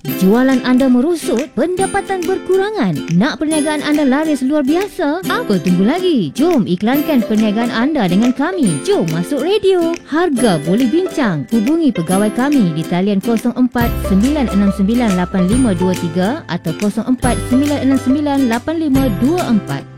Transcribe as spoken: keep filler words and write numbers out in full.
Jualan anda merosot, pendapatan berkurangan. Nak perniagaan anda laris luar biasa? Apa tunggu lagi? Jom iklankan perniagaan anda dengan kami. Jom masuk radio. Harga boleh bincang. Hubungi pegawai kami di talian kosong empat sembilan enam sembilan lapan lima dua tiga atau kosong empat sembilan enam sembilan lapan lima dua empat.